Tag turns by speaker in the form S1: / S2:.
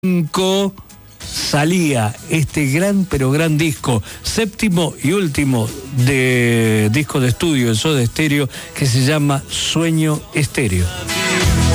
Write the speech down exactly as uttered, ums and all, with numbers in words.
S1: cinco salía este gran pero gran disco, séptimo y último de disco de estudio de Soda Stereo, que se llama Sueño Estéreo.